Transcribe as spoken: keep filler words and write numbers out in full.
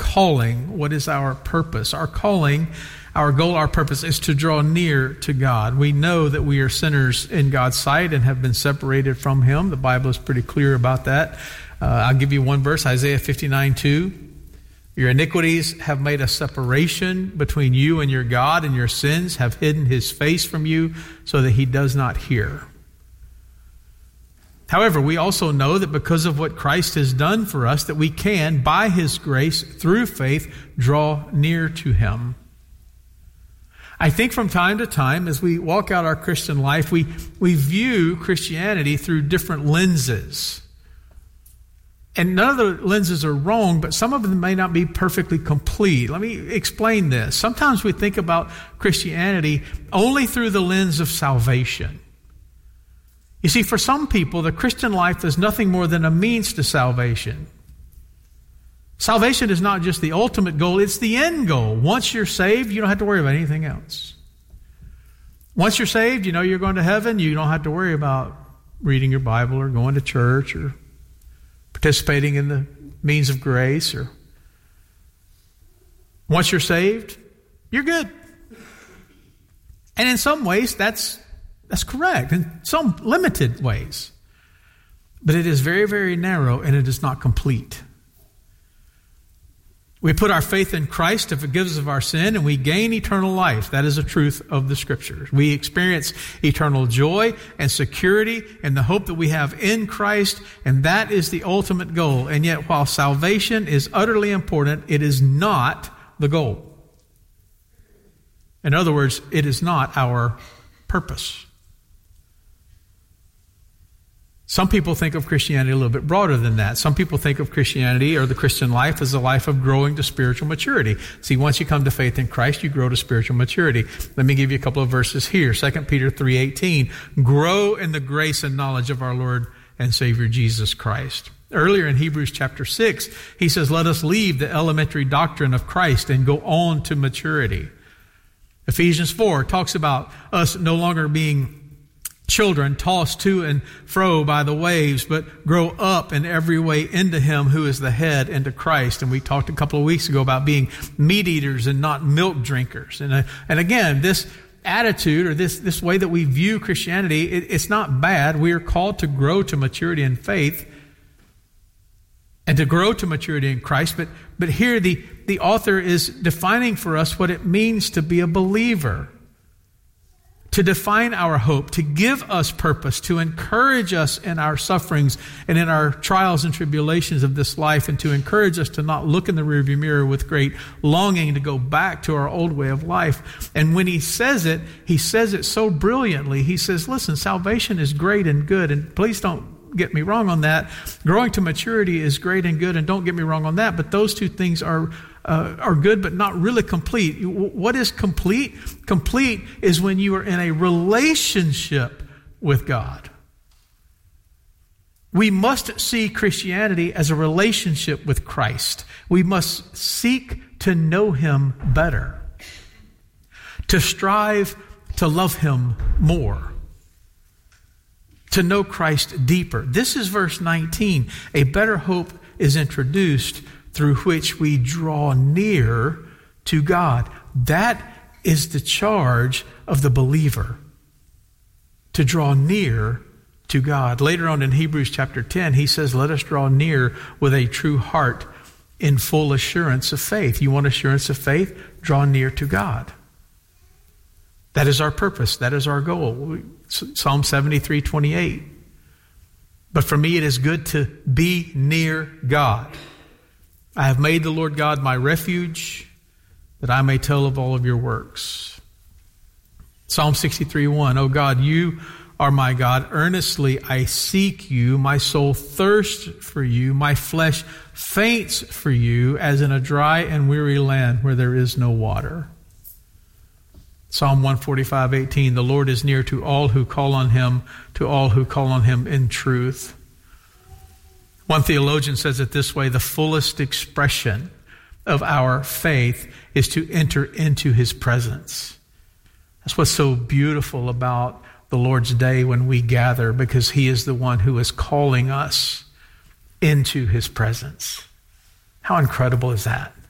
calling? What is our purpose? Our calling, our goal, our purpose is to draw near to God. We know that we are sinners in God's sight and have been separated from Him. The Bible is pretty clear about that. Uh, I'll give you one verse, Isaiah fifty-nine two. Your iniquities have made a separation between you and your God, and your sins have hidden His face from you so that He does not hear. However, we also know that because of what Christ has done for us, that we can, by His grace, through faith, draw near to Him. I think from time to time, as we walk out our Christian life, we, we view Christianity through different lenses. And none of the lenses are wrong, but some of them may not be perfectly complete. Let me explain this. Sometimes we think about Christianity only through the lens of salvation. You see, for some people, the Christian life is nothing more than a means to salvation. Salvation is not just the ultimate goal, it's the end goal. Once you're saved, you don't have to worry about anything else. Once you're saved, you know you're going to heaven, you don't have to worry about reading your Bible or going to church or participating in the means of grace. Or once you're saved, you're good. And in some ways, that's that's correct. In some limited ways. But it is very, very narrow, and it is not complete. We put our faith in Christ to forgive us of our sin, and we gain eternal life. That is the truth of the Scriptures. We experience eternal joy and security in the hope that we have in Christ, and that is the ultimate goal. And yet, while salvation is utterly important, it is not the goal. In other words, it is not our purpose. Some people think of Christianity a little bit broader than that. Some people think of Christianity or the Christian life as a life of growing to spiritual maturity. See, once you come to faith in Christ, you grow to spiritual maturity. Let me give you a couple of verses here. Second Peter three eighteen. Grow in the grace and knowledge of our Lord and Savior Jesus Christ. Earlier in Hebrews chapter six, he says, let us leave the elementary doctrine of Christ and go on to maturity. Ephesians four talks about us no longer being children tossed to and fro by the waves, but grow up in every way into Him who is the head, into Christ. And we talked a couple of weeks ago about being meat eaters and not milk drinkers. And uh, and again, this attitude or this, this way that we view Christianity, it, it's not bad. We are called to grow to maturity in faith and to grow to maturity in Christ. But but here the, the author is defining for us what it means to be a believer. To define our hope, to give us purpose, to encourage us in our sufferings and in our trials and tribulations of this life, and to encourage us to not look in the rearview mirror with great longing to go back to our old way of life. And when he says it, he says it so brilliantly. He says, listen, salvation is great and good, and please don't get me wrong on that. Growing to maturity is great and good, and don't get me wrong on that, but those two things are Uh, are good, but not really complete. What is complete? Complete is when you are in a relationship with God. We must see Christianity as a relationship with Christ. We must seek to know Him better, to strive to love Him more, to know Christ deeper. This is verse nineteen. A better hope is introduced through which we draw near to God. That is the charge of the believer, to draw near to God. Later on in Hebrews chapter ten, he says, let us draw near with a true heart in full assurance of faith. You want assurance of faith? Draw near to God. That is our purpose. That is our goal. Psalm seventy-three twenty-eight. But for me it is good to be near God. I have made the Lord God my refuge, that I may tell of all of your works. Psalm sixty-three one. O God, you are my God. Earnestly I seek you. My soul thirsts for you. My flesh faints for you, as in a dry and weary land where there is no water. Psalm one forty-five eighteen. The Lord is near to all who call on Him, to all who call on Him in truth. One theologian says it this way: the fullest expression of our faith is to enter into His presence. That's what's so beautiful about the Lord's Day when we gather, because He is the one who is calling us into His presence. How incredible is that?